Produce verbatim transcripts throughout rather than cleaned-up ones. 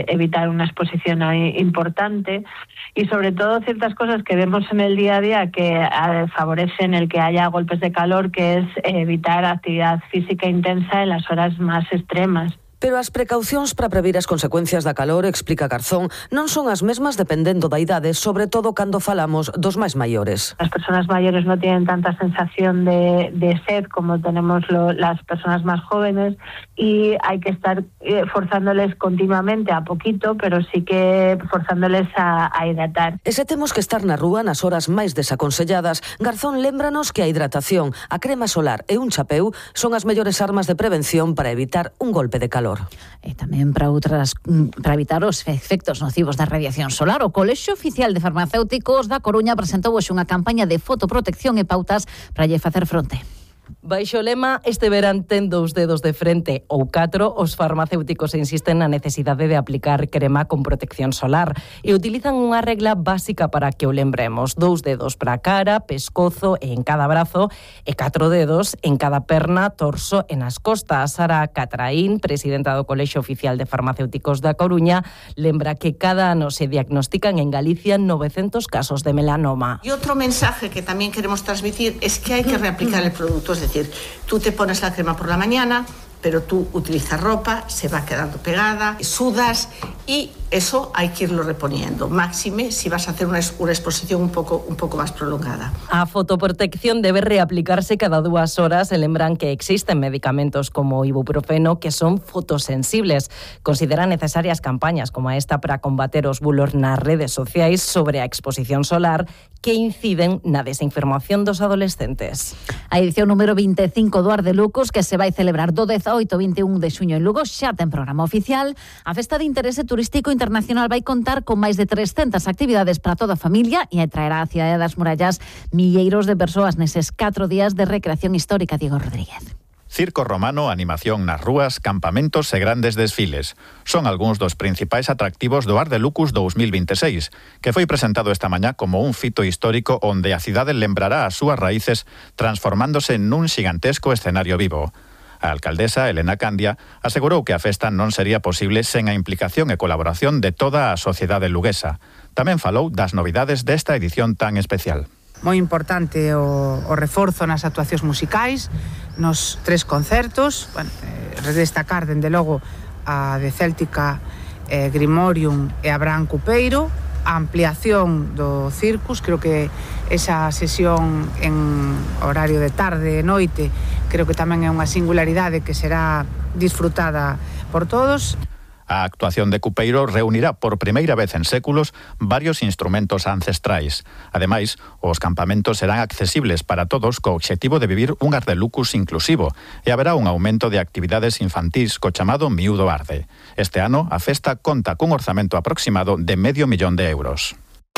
eh, evitar una exposición ahí importante, y sobre todo ciertas cosas que vemos en el día a día que eh, favorecen el que haya golpes de calor, que es eh, evitar actividad física intensa en las horas más extremas. Pero as precaucións para prever as consecuencias da calor, explica Garzón, non son as mesmas dependendo da idade, sobre todo cando falamos dos máis maiores. Las personas mayores no tienen tanta sensación de, de sed como tenemos lo, las personas más jóvenes, y hay que estar eh, forzándoles continuamente, a poquito, pero sí que forzándoles a, a hidratar. E se temos que estar na rúa nas horas máis desaconselladas, Garzón lémbranos que a hidratación, a crema solar e un chapeu son as mellores armas de prevención para evitar un golpe de calor. E tamén para outras para evitar os efectos nocivos da radiación solar, o Colexio Oficial de Farmacéuticos da Coruña presentou hoxe unha campaña de fotoprotección e pautas para lle facer fronte. Baixo o lema "Este verán ten dous dedos de frente" ou catro, os farmacéuticos insisten na necesidade de aplicar crema con protección solar e utilizan unha regla básica para que o lembremos: dous dedos para a cara, pescozo e en cada brazo, e catro dedos en cada perna, torso e nas costas. Sara Catraín, presidenta do Colexio Oficial de Farmacéuticos da Coruña, lembra que cada ano se diagnostican en Galicia novecientos casos de melanoma. Y otro mensaje que también queremos transmitir es que hay que reaplicar el producto. Es decir, tú te pones la crema por la mañana, pero tú utilizas ropa, se va quedando pegada, sudas, y eso hay que irlo reponiendo. Máxime si vas a hacer una, una exposición un poco, un poco más prolongada. A fotoprotección debe reaplicarse cada dúas horas e lembran que existen medicamentos como ibuprofeno que son fotosensibles. Consideran necesarias campañas como esta para combater os bulos nas redes sociais sobre a exposición solar que inciden na desinformación dos adolescentes. A edición número veinticinco do Ardelucos, que se vai celebrar do dezaoito ao vinte e un de xuño en Lugo, xa ten programa oficial. A festa de interese turístico internacional vai contar con máis de trescentas actividades para toda a familia e atraerá á cidade das murallas milleiros de persoas neses catro días de recreación histórica. Diego Rodríguez. Circo romano, animación nas rúas, campamentos e grandes desfiles. Son algúns dos principais atractivos do Ardelucus dous mil vinte e seis, que foi presentado esta mañá como un fito histórico onde a cidade lembrará as súas raíces transformándose nun xigantesco escenario vivo. A alcaldesa, Elena Candia, asegurou que a festa non sería posible sen a implicación e colaboración de toda a sociedade luguesa. Tamén falou das novidades desta edición tan especial. Moi importante o, o reforzo nas actuacións musicais, nos tres concertos, bueno, eh, destacar, dende logo, a de Céltica, eh, Grimorium e Abraham Cupeiro, a ampliación do Circus. Creo que esa sesión en horario de tarde e noite, creo que tamén é unha singularidade que será disfrutada por todos. A actuación de Cupeiro reunirá por primeira vez en séculos varios instrumentos ancestrais. Ademais, os campamentos serán accesibles para todos co obxectivo de vivir un Ardelucus inclusivo e haberá un aumento de actividades infantís co chamado Miúdo Arde. Este ano, a festa conta cun orzamento aproximado de medio millón de euros.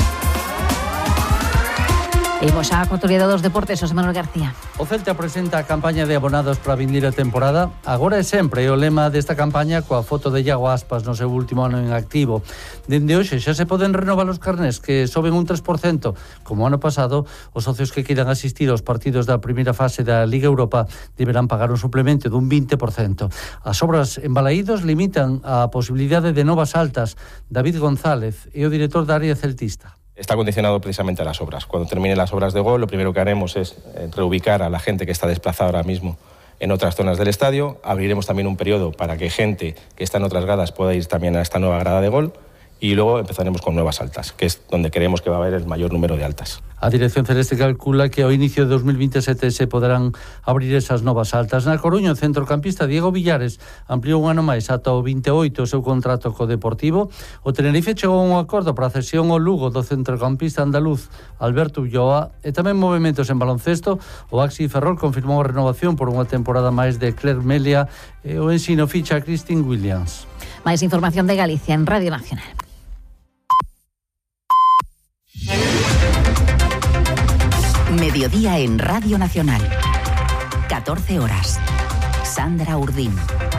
Imos á actualidade dos deportes, José Manuel García. O Celta presenta a campaña de abonados para a vindeira temporada. Agora é sempre o lema desta campaña coa foto de Iago Aspas no seu último ano en activo. Dende hoxe xa se poden renovar os carnés que soben un tres por cento. Como ano pasado, os socios que queiran asistir aos partidos da primeira fase da Liga Europa deberán pagar un suplemento dun vinte por cento. As obras en Balaídos limitan a posibilidade de novas altas. David González é o director da área celtista. Está condicionado precisamente a las obras. Cuando terminen las obras de gol, lo primero que haremos es reubicar a la gente que está desplazada ahora mismo en otras zonas del estadio. Abriremos también un periodo para que gente que está en otras gradas pueda ir también a esta nueva grada de gol. Y luego empezaremos con nuevas altas, que es donde creemos que va a haber el mayor número de altas. A Dirección Celeste calcula que ao inicio de dos mil veintisiete se poderán abrir esas novas altas. Na Coruña, o centrocampista Diego Villares ampliou un ano máis ata o veintioito o seu contrato co Deportivo. O Tenerife chegou a un acordo para a cesión ao Lugo do centrocampista andaluz Alberto Ulloa, e tamén movimentos en baloncesto. O Baxi Ferrol confirmou a renovación por unha temporada máis de Claire Melia e o Ensino ficha a Christine Williams. Máis información de Galicia en Radio Nacional. Mediodía en Radio Nacional. catorce horas. Sandra Urdín.